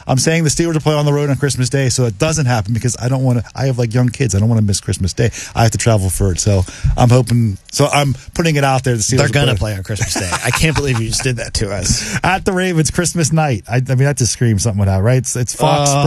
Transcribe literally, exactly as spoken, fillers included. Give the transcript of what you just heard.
I'm saying the Steelers will play on the road on Christmas Day, so it doesn't happen because I don't want to. I have like young kids. I don't want to miss Christmas Day. I have to travel for it, so I'm hoping. So I'm putting it out there. The Steelers They're going to play. play on Christmas Day. I can't believe you just did that to us. At the Ravens Christmas night. I, I mean, that just screams something like that, right? It's, it's Fox. Uh,